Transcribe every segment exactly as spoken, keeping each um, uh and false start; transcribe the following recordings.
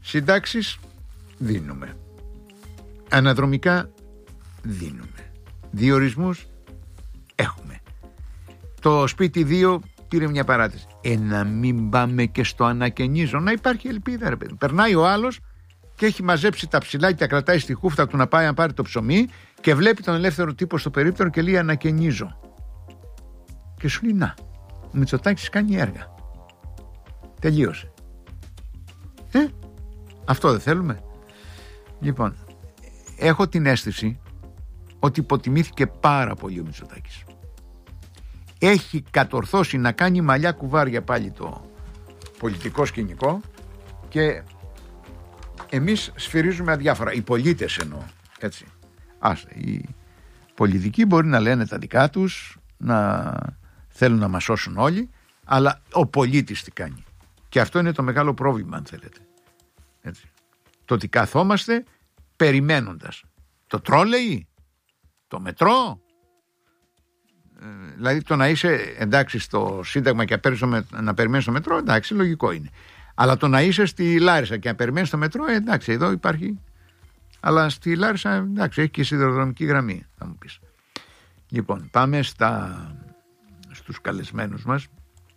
Συντάξεις δίνουμε. Αναδρομικά δίνουμε. Διορισμούς έχουμε. Το σπίτι δύο πήρε μια παράτηση. Ε, να μην πάμε και στο ανακαινίζω. Να υπάρχει ελπίδα, ρε παιδί. Περνάει ο άλλος και έχει μαζέψει τα ψηλά και τα κρατάει στη χούφτα του να πάει να πάρει το ψωμί και βλέπει τον ελεύθερο τύπο στο περίπτερο και λέει ανακαινίζω. Και σου λέει να, ο Μητσοτάκης κάνει έργα. Τελείωσε. Ε, αυτό δεν θέλουμε. Λοιπόν, έχω την αίσθηση ότι υποτιμήθηκε πάρα πολύ ο Μητσοτάκης. Έχει κατορθώσει να κάνει μαλλιά κουβάρια πάλι το πολιτικό σκηνικό και εμείς σφυρίζουμε αδιάφορα. Οι πολίτες εννοώ, έτσι. Άσε, οι πολιτικοί μπορεί να λένε τα δικά τους, να θέλουν να μας σώσουν όλοι, αλλά ο πολίτης τι κάνει. Και αυτό είναι το μεγάλο πρόβλημα, αν θέλετε. Έτσι. Το ότι καθόμαστε περιμένοντας το τρόλεϊ, το μετρό, ε, δηλαδή το να είσαι εντάξει στο Σύνταγμα και να περιμένεις το μετρό, εντάξει, λογικό είναι. Αλλά το να είσαι στη Λάρισα και να περιμένεις το μετρό, ε, εντάξει, εδώ υπάρχει. Αλλά στη Λάρισα, εντάξει, έχει και σιδηροδρομική γραμμή, θα μου πεις. Λοιπόν, πάμε στα, στους καλεσμένους μας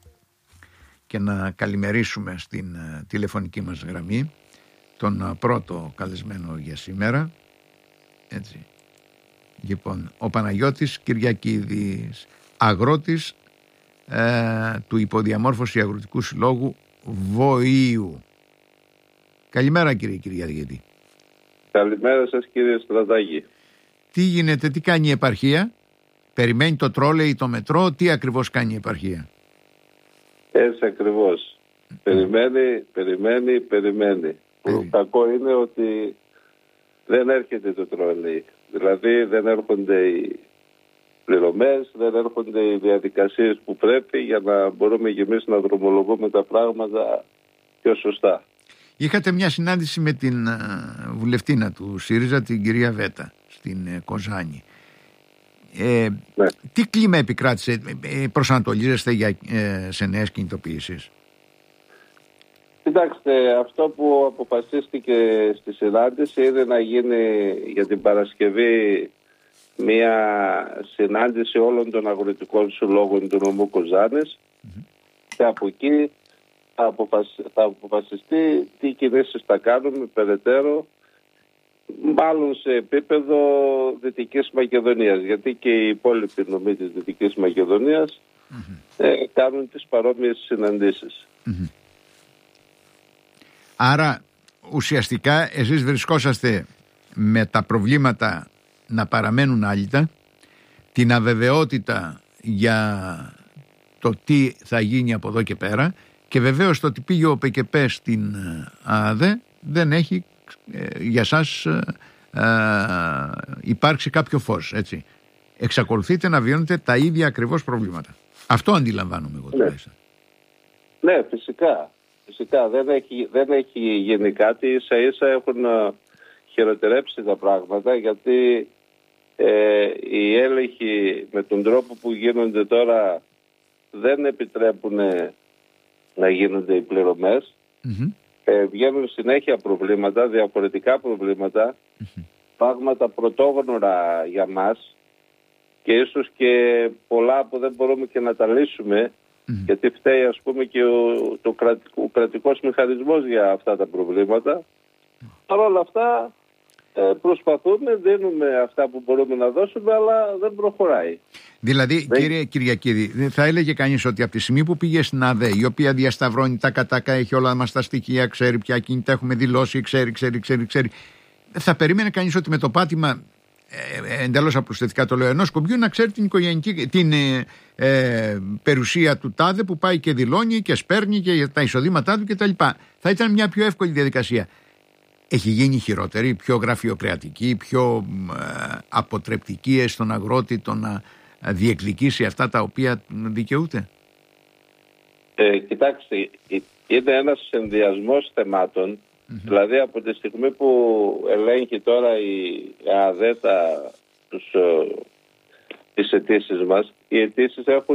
και να καλημερίσουμε στην uh, τηλεφωνική μας γραμμή τον uh, πρώτο καλεσμένο για σήμερα. Έτσι. Λοιπόν, ο Παναγιώτης Κυριακίδης, αγρότης ε, του Υποδιαμόρφωση Αγροτικού Συλλόγου Βοήου. Καλημέρα, κύριε Κυριακίδη. Καλημέρα σας, κύριε Στρατάκη. Τι γίνεται, τι κάνει η επαρχία? Περιμένει το τρόλεϊ, το μετρό, τι ακριβώς κάνει η επαρχία? Έτσι ακριβώς. Mm. Περιμένει, περιμένει, περιμένει. Mm. Το κακό είναι ότι δεν έρχεται το τρόλεϊ. Δηλαδή δεν έρχονται οι πληρωμές, δεν έρχονται οι διαδικασίες που πρέπει για να μπορούμε και εμείς να δρομολογούμε τα πράγματα πιο σωστά. Είχατε μια συνάντηση με την uh, βουλευτήνα του ΣΥΡΙΖΑ, την κυρία Βέτα, στην uh, Κοζάνη. Ε, ναι. Τι κλίμα επικράτησε, ε, προσανατολίζεστε για, ε, σε νέες κινητοποιήσεις? Κοιτάξτε, αυτό που αποφασίστηκε στη συνάντηση είναι να γίνει για την Παρασκευή μια συνάντηση όλων των αγροτικών συλλόγων του νομού Κοζάνης mm-hmm. και από εκεί θα, αποφασι... θα αποφασιστεί τι κινήσεις θα κάνουμε περαιτέρω, μάλλον σε επίπεδο Δυτικής Μακεδονίας, γιατί και οι υπόλοιποι νομοί της Δυτικής Μακεδονίας mm-hmm. ε, κάνουν τις παρόμοιες συναντήσεις. Mm-hmm. Άρα ουσιαστικά εσείς βρισκόσαστε με τα προβλήματα να παραμένουν άλυτα, την αβεβαιότητα για το τι θα γίνει από εδώ και πέρα και βεβαίως το ότι πήγε ο ΠΚΠ στην ΑΔΕ δεν έχει ε, για σας ε, ε, υπάρξει κάποιο φως, έτσι. Εξακολουθείτε να βιώνετε τα ίδια ακριβώς προβλήματα. Αυτό αντιλαμβάνομαι εγώ. Ναι, ναι φυσικά. Φυσικά δεν έχει, δεν έχει γίνει κάτι, ίσα ίσα έχουν χειροτερέψει τα πράγματα, γιατί ε, οι έλεγχοι με τον τρόπο που γίνονται τώρα δεν επιτρέπουν να γίνονται οι πληρωμές. Mm-hmm. Ε, βγαίνουν συνέχεια προβλήματα, διαφορετικά προβλήματα, mm-hmm. πράγματα πρωτόγνωρα για μας και ίσως και πολλά που δεν μπορούμε και να τα λύσουμε. Mm-hmm. Γιατί φταίει ας πούμε και ο, το κρατικό, ο κρατικός μηχανισμός για αυτά τα προβλήματα. Παρ' όλα αυτά ε, προσπαθούμε, δίνουμε αυτά που μπορούμε να δώσουμε, αλλά δεν προχωράει. Δηλαδή δεν... κύριε Κυριακίδη, θα έλεγε κανείς ότι από τη στιγμή που πήγε στην ΑΔΕ, η οποία διασταυρώνει τα κατάκα, έχει όλα μας τα στοιχεία, ξέρει ποια κινητά έχουμε δηλώσει, ξέρει, ξέρει, ξέρει, ξέρει, θα περίμενε κανείς ότι με το πάτημα, Ε, εντελώς απλουστευτικά το λέω, ενός κουμπιού να ξέρει την οικογενειακή, την ε, ε, περιουσία του τάδε που πάει και δηλώνει και σπέρνει και τα εισοδήματά του κτλ. Θα ήταν μια πιο εύκολη διαδικασία. Έχει γίνει χειρότερη, πιο γραφειοκρατική, πιο ε, αποτρεπτική στον αγρότη το να διεκδικήσει αυτά τα οποία δικαιούται? Ε, κοιτάξτε, είναι ένας συνδυασμός θεμάτων. Mm-hmm. Δηλαδή από τη στιγμή που ελέγχει τώρα η ΑΔΕΤΑ τους, ε, τις αιτήσεις μας, οι αιτήσεις έχουν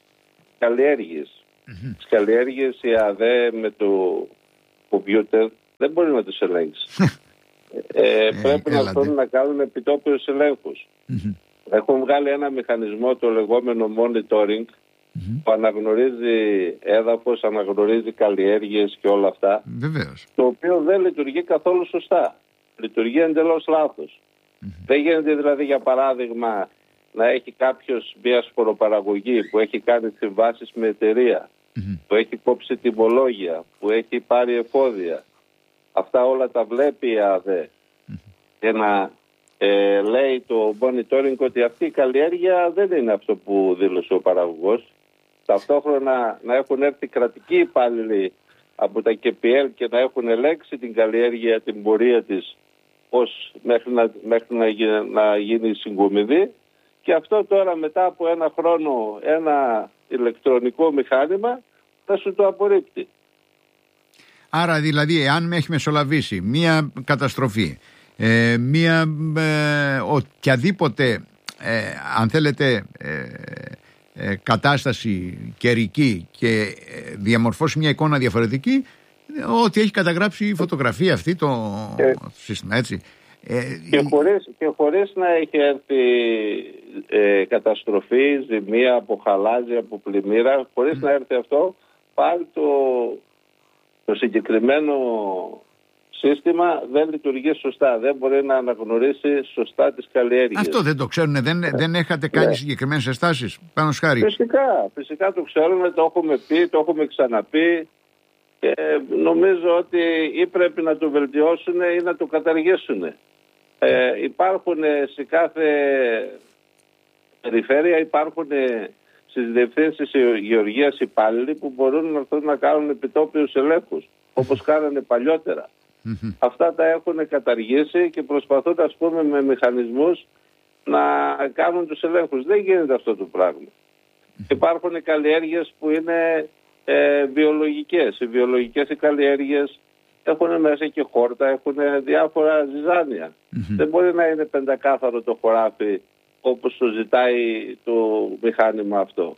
καλλιέργειες. Mm-hmm. Τις καλλιέργειες η ΑΔΕ με το κομπιούτερ Δεν μπορεί να τους ελέγξει. ε, ε, πρέπει να θέλουν να κάνουν επιτόπιους ελέγχους. Mm-hmm. Έχουν βγάλει ένα μηχανισμό, το λεγόμενο monitoring, mm-hmm. που αναγνωρίζει έδαφος, αναγνωρίζει καλλιέργειες και όλα αυτά. Βεβαίως. Το οποίο δεν λειτουργεί καθόλου σωστά. Λειτουργεί εντελώς λάθος. Mm-hmm. Δεν γίνεται δηλαδή, για παράδειγμα, να έχει κάποιος μια σποροπαραγωγή που έχει κάνει συμβάσεις με εταιρεία, mm-hmm. που έχει κόψει τιμολόγια, που έχει πάρει εφόδια. Αυτά όλα τα βλέπει η ΑΔΕ mm-hmm. και να ε, λέει το monitoring ότι αυτή η καλλιέργεια δεν είναι αυτό που δήλωσε ο παραγωγός. Ταυτόχρονα να έχουν έρθει κρατικοί υπάλληλοι από τα κέι πι ελ και να έχουν ελέγξει την καλλιέργεια, την πορεία της, ως μέχρι να, μέχρι να, γίνει, να γίνει συγκομιδή. Και αυτό τώρα μετά από ένα χρόνο, ένα ηλεκτρονικό μηχάνημα θα σου το απορρίπτει. Άρα δηλαδή, εάν με έχει μεσολαβήσει μία καταστροφή, ε, μία ε, οποιαδήποτε ε, αν θέλετε ε, ε, κατάσταση καιρική και ε, διαμορφώσει μια εικόνα διαφορετική, ό,τι έχει καταγράψει η φωτογραφία αυτή το ε, σύστημα, έτσι. Ε, και, χωρίς, και χωρίς να έχει έρθει ε, καταστροφή, ζημία από χαλάζι, από πλημμύρα, χωρίς mm. να έρθει αυτό, πάλι το, το συγκεκριμένο σύστημα δεν λειτουργεί σωστά. Δεν μπορεί να αναγνωρίσει σωστά τις καλλιέργειες. Αυτό δεν το ξέρουν, δεν, ε, δεν έχετε κάνει ναι. συγκεκριμένες ενστάσεις πάνω σχάρι. Φυσικά, φυσικά το ξέρουμε, το έχουμε πει, το έχουμε ξαναπεί. Και νομίζω ότι ή πρέπει να το βελτιώσουν ή να το καταργήσουν. Ε, υπάρχουν σε κάθε περιφέρεια, υπάρχουν στις διευθύνσεις γεωργίας υπάλληλοι που μπορούν να έρθουν να κάνουν επιτόπιους ελέγχους, όπως κάνανε παλιότερα. Mm-hmm. Αυτά τα έχουν καταργήσει και προσπαθούν, ας πούμε, με μηχανισμούς να κάνουν τους ελέγχους. Δεν γίνεται αυτό το πράγμα. Mm-hmm. Υπάρχουν καλλιέργειες που είναι ε, βιολογικές. Οι βιολογικές οι καλλιέργειες έχουν μέσα και χόρτα, έχουν διάφορα ζυζάνια. Mm-hmm. Δεν μπορεί να είναι πεντακάθαρο το χωράφι όπως το ζητάει το μηχάνημα αυτό.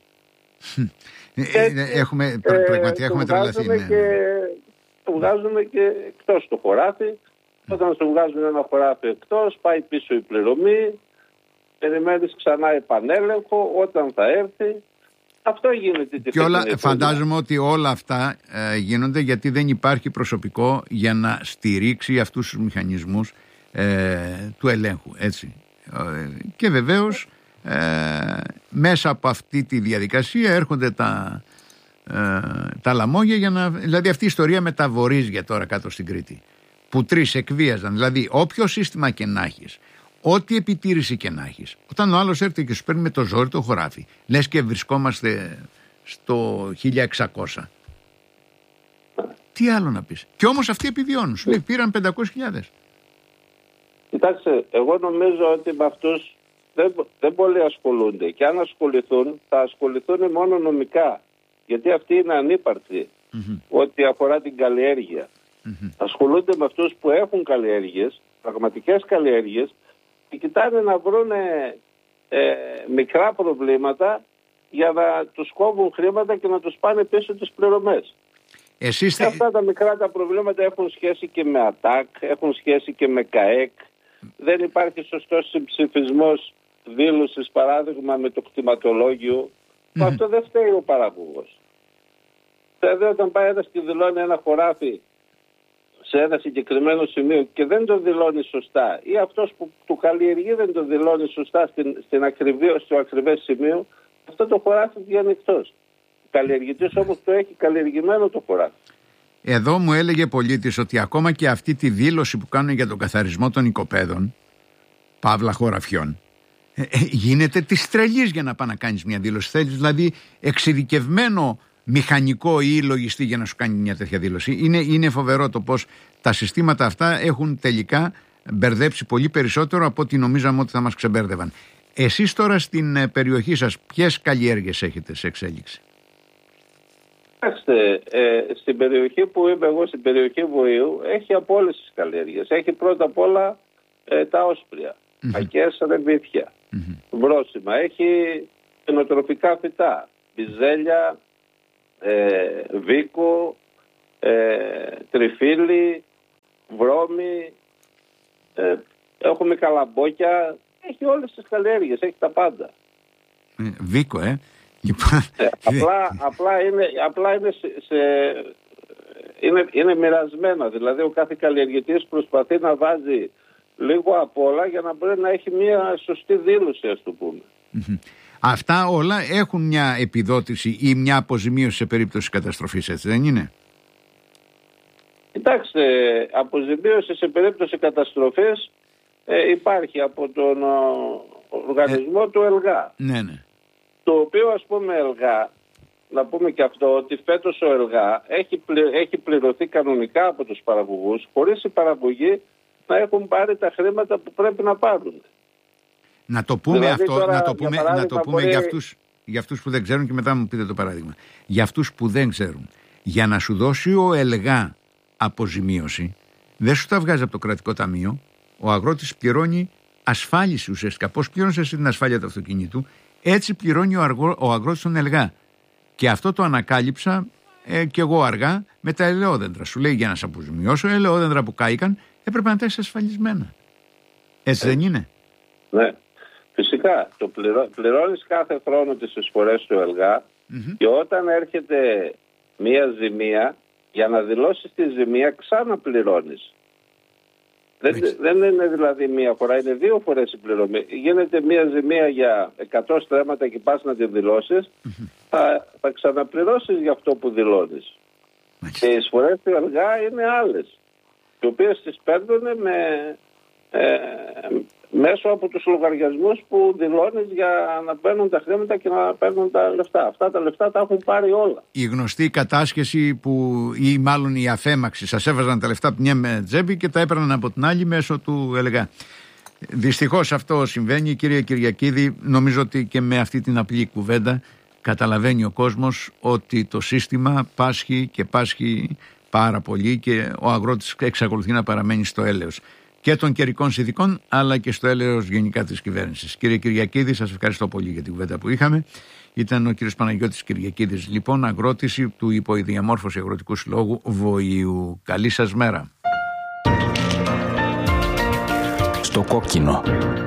Έτσι, έχουμε, πραγματικά έχουμε τρελαθεί. Ναι. Και το βγάζουμε και εκτός το χωράφι. Mm. Όταν σου βγάζουν ένα χωράφι εκτός, πάει πίσω η πληρωμή, περιμένεις ξανά επανέλεγχο, όταν θα έρθει. Αυτό γίνεται. Και όλα, φαντάζομαι ότι όλα αυτά ε, γίνονται γιατί δεν υπάρχει προσωπικό για να στηρίξει αυτούς τους μηχανισμούς ε, του ελέγχου, έτσι. Ε, και βεβαίως ε, μέσα από αυτή τη διαδικασία έρχονται τα, ε, τα λαμόγια για να... Δηλαδή αυτή η ιστορία με τα βορίζια τώρα κάτω στην Κρήτη που τρεις εκβίαζαν, δηλαδή όποιο σύστημα και να έχεις, ό,τι επιτήρηση και να έχεις, όταν ο άλλος έρθει και σου παίρνει με το ζόρι το χωράφι, λες και βρισκόμαστε στο χίλια εξακόσια. Τι άλλο να πεις. Και όμως αυτοί επιβιώνουν. Σου λέει πήραν πεντακόσιες χιλιάδες. Κοιτάξτε, εγώ νομίζω ότι με αυτούς δεν, δεν πολύ ασχολούνται. Και αν ασχοληθούν, θα ασχοληθούν μόνο νομικά. Γιατί αυτοί είναι ανύπαρκτοι mm-hmm. ό,τι αφορά την καλλιέργεια. Mm-hmm. Ασχολούνται με αυτούς που έχουν καλλιέργειες, πραγματικές καλλιέργειες, και κοιτάνε να βρουν ε, μικρά προβλήματα για να τους κόβουν χρήματα και να τους πάνε πίσω τις πληρωμές. Εσείς... Και αυτά τα μικρά τα προβλήματα έχουν σχέση και με ΑΤΑΚ, έχουν σχέση και με ΚΑΕΚ. Δεν υπάρχει σωστός συμψηφισμός δήλωσης, παράδειγμα, με το κτηματολόγιο. Mm-hmm. Αυτό δεν φταίει ο παραγωγός. Δηλαδή όταν πάει ένας και δηλώνει ένα χωράφι σε ένα συγκεκριμένο σημείο και δεν το δηλώνει σωστά, ή αυτός που του καλλιεργεί δεν το δηλώνει σωστά στην, στην ακριβή, στο ακριβές σημείο, αυτό το χωράφι βγαίνει εκτός. Ο καλλιεργητής όμως το έχει καλλιεργημένο το χωράφι. Εδώ μου έλεγε πολίτης ότι ακόμα και αυτή τη δήλωση που κάνουν για τον καθαρισμό των οικοπαίδων, παύλα χωραφιών, ε, ε, γίνεται της τρελής για να πάει να κάνεις μια δήλωση. Θέλεις δηλαδή εξειδικευμένο μηχανικό ή λογιστή για να σου κάνει μια τέτοια δήλωση. Είναι, είναι φοβερό το πως τα συστήματα αυτά έχουν τελικά μπερδέψει πολύ περισσότερο από ό,τι νομίζαμε ότι θα μας ξεμπέρδευαν. Εσείς τώρα στην περιοχή σας ποιες καλλιέργειες έχετε σε εξέλιξη? Κοιτάξτε, ε, στην περιοχή που είμαι εγώ, στην περιοχή Βοηού, έχει από όλες τις καλλιέργειες. Έχει πρώτα απ' όλα ε, τα όσπρια, mm-hmm. ακές ρεβίθια, mm-hmm. βρόσιμα. Έχει κτηνοτροφικά φυτά, μπιζέλια, ε, βίκο, ε, τριφύλι, βρώμη, ε, έχουμε καλαμπόκια, έχει όλες τις καλλιέργειες, έχει τα πάντα. Ε, Βίκο, ε. ε απλά, απλά είναι, απλά είναι, σε, σε, είναι, είναι μοιρασμένα, δηλαδή ο κάθε καλλιεργητής προσπαθεί να βάζει λίγο απ' όλα για να μπορεί να έχει μια σωστή δήλωση, ας το πούμε. Mm-hmm. Αυτά όλα έχουν μια επιδότηση ή μια αποζημίωση σε περίπτωση καταστροφής, έτσι δεν είναι? Κοιτάξτε, αποζημίωση σε περίπτωση καταστροφής ε, υπάρχει από τον ο, οργανισμό ε, του ΕΛΓΑ. Ναι, ναι. Το οποίο, ας πούμε, ΕΛΓΑ, να πούμε και αυτό, ότι φέτος ο ΕΛΓΑ έχει, πλη, έχει πληρωθεί κανονικά από τους παραγωγούς, χωρίς οι παραγωγοί να έχουν πάρει τα χρήματα που πρέπει να πάρουν. Να το πούμε δηλαδή, αυτό, τώρα, να το πούμε, να το πούμε μπορεί... για, αυτούς, για αυτούς που δεν ξέρουν και μετά μου πείτε το παράδειγμα. Για αυτούς που δεν ξέρουν. Για να σου δώσει ο ΕΛΓΑ αποζημίωση, δεν σου τα βγάζει από το κρατικό ταμείο. Ο αγρότης πληρώνει ασφάλιση ουσιαστικά. Πώς πληρώνεις εσύ την ασφάλεια του αυτοκινήτου, έτσι πληρώνει ο, αργό, ο αγρότης τον ΕΛΓΑ. Και αυτό το ανακάλυψα ε, και εγώ αργά με τα ελαιόδεντρα. Σου λέει για να σε αποζημιώσω, ελαιόδεντρα που κάηκαν έπρεπε να τα έχεις ασφαλισμένα. Έτσι ε, δεν είναι? Ναι. Φυσικά, το πληρώ, πληρώνεις κάθε χρόνο τις εισφορές του ΕΛΓΑ mm-hmm. και όταν έρχεται μία ζημία, για να δηλώσεις τη ζημία ξαναπληρώνεις. Δεν, δεν είναι δηλαδή μία φορά, είναι δύο φορές η πληρωμή. Γίνεται μία ζημία για εκατό στρέμματα και πας να τη δηλώσεις, mm-hmm. θα, θα ξαναπληρώσεις για αυτό που δηλώνεις. Mm-hmm. Και οι εισφορές του ΕΛΓΑ είναι άλλες, οι οποίες τις παίρνουν με... Ε, μέσω από τους λογαριασμούς που δηλώνεις για να παίρνουν τα χρήματα και να παίρνουν τα λεφτά. Αυτά τα λεφτά τα έχουν πάρει όλα. Η γνωστή κατάσχεση που, ή μάλλον η αφέμαξη, σας έβαζαν τα λεφτά από την μια τσέπη και τα έπαιρναν από την άλλη μέσω του ΕΛΓΑ. Δυστυχώς αυτό συμβαίνει, κύριε Κυριακίδη. Νομίζω ότι και με αυτή την απλή κουβέντα καταλαβαίνει ο κόσμος ότι το σύστημα πάσχει και πάσχει πάρα πολύ και ο αγρότης εξακολουθεί να παραμένει στο έλεος και των καιρικών συνθηκών, αλλά και στο έλεος γενικά της κυβέρνησης. Κύριε Κυριακίδη, σας ευχαριστώ πολύ για την κουβέντα που είχαμε. Ήταν ο κύριος Παναγιώτης Κυριακίδης, λοιπόν, αγρότης του Υποδιαμόρφωση Αγροτικού Συλλόγου Βοηού. Καλή σας μέρα. Στο κόκκινο.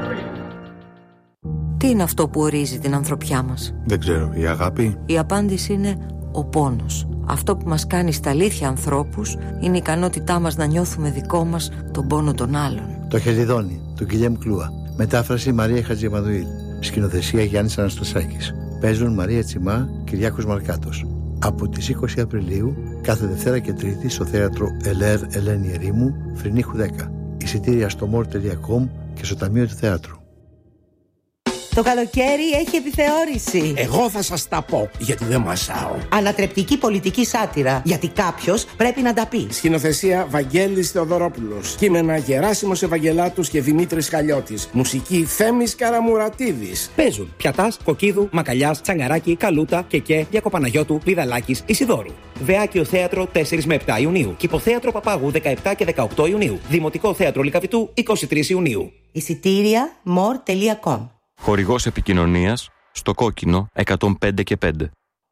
Τι είναι αυτό που ορίζει την ανθρωπιά μας? Δεν ξέρω, η αγάπη? Η απάντηση είναι ο πόνος. Αυτό που μας κάνει στα αλήθεια ανθρώπους είναι η ικανότητά μας να νιώθουμε δικό μας τον πόνο των άλλων. Το Χελιδόνι, του Γκυλιέμ Κλούα. Μετάφραση Μαρία Χατζημανουήλ. Σκηνοθεσία Γιάννης Αναστασάκης. Παίζουν Μαρία Τσιμά, Κυριάκος Μαρκάτος. Από τις είκοσι Απριλίου, κάθε Δευτέρα και Τρίτη στο θέατρο Ελέρ Ελένη Ερήμου, Φρυνίχου δέκα. Εισιτήρια στο μορ τελεία κομ και στο Ταμείο του Θεάτρου. Το καλοκαίρι έχει επιθεώρηση. Εγώ θα σας τα πω, γιατί δεν μασάω. Ανατρεπτική πολιτική σάτυρα, γιατί κάποιος πρέπει να τα πει. Σκηνοθεσία Βαγγέλης Θεοδωρόπουλος. Κείμενα Γεράσιμος Ευαγγελάτους και Δημήτρης Χαλιώτης. Μουσική Θέμης Καραμουρατίδης. Παίζουν Πιατάς, Κοκκίδου, Μακαλιάς, Τσαγκαράκη, Καλούτα, Κεκέ, Διακοπαναγιώτου, Πηδαλάκης, Ισιδώρου. Βεάκιο Θέατρο τέσσερα με επτά Ιουνίου. Κηποθέατρο Παπάγου δεκαεπτά και δεκαοκτώ Ιουνίου. Δημοτικό Θέατρο Λυκαβητού είκοσι τρεις Ιουνίου. Εισιτήρια μορ τελεία κομ. Χορηγός επικοινωνίας στο κόκκινο εκατόν πέντε και πέντε.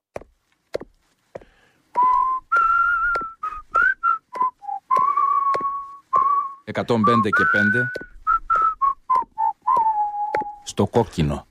εκατόν πέντε και πέντε στο κόκκινο.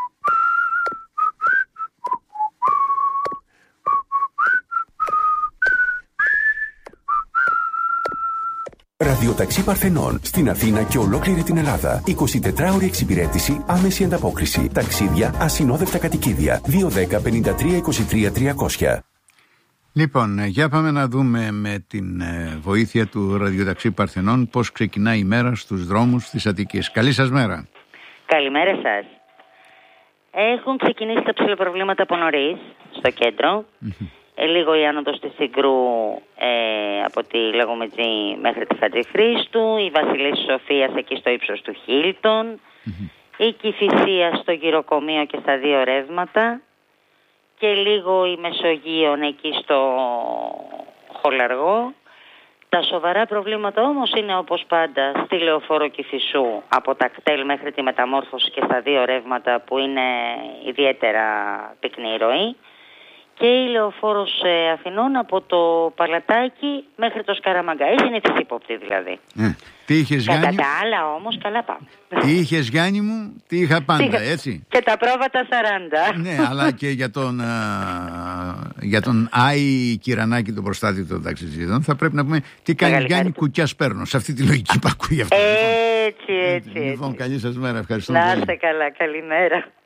Ραδιοταξί Παρθενών στην Αθήνα και ολόκληρη την Ελλάδα. εικοσιτετράωρη εξυπηρέτηση, άμεση ανταπόκριση. Ταξίδια, ασυνόδευτα κατοικίδια. δύο δέκα πενήντα τρία είκοσι τρία τριακόσια. Λοιπόν, για πάμε να δούμε με την ε, βοήθεια του Ραδιοταξί Παρθενών πώς ξεκινάει η μέρα στους δρόμους της Αττικής. Καλή σας μέρα. Καλημέρα σας. Έχουν ξεκινήσει τα ψηλοπροβλήματα από νωρίς στο κέντρο. Mm-hmm. Ε, λίγο η άνοδος της Συγκρού ε, από τη Λαγομετζή μέχρι τη Χατζηχρήστου, η Βασιλής Σοφίας εκεί στο ύψος του Χίλτον, mm-hmm. η Κηφισία στο Γυροκομείο και στα δύο ρεύματα και λίγο η Μεσογείων εκεί στο Χολαργό. Τα σοβαρά προβλήματα όμως είναι όπως πάντα στη Λεωφόρο Κηφισού από τα κτέλ μέχρι τη Μεταμόρφωση και στα δύο ρεύματα που είναι ιδιαίτερα πυκνή ροή. και η λεωφόρος ε, Αθηνών από το Παλατάκι μέχρι το Σκαραμαγκά. Η συνήθιση ύποπτη δηλαδή. Ε, τι είχες Κατά Γιάννη? τα άλλα όμως καλά πάμε. Τι είχες Γιάννη μου, τι είχα πάντα, έτσι. Και τα πρόβατα σαράντα. Ναι, αλλά και για τον, α, για τον Άι Κυρανάκη, τον προστάτη των ταξιτζίδων, θα πρέπει να πούμε τι κάνει Μεγάλη Γιάννη, χάρη. κουκιάς παίρνω. Σε αυτή τη λογική που ακούει αυτό. Έτσι, έτσι, έτσι. Λοιπόν, καλή σας μέρα, ευχαριστούμε. Να πολύ. είστε καλά, καλημέρα.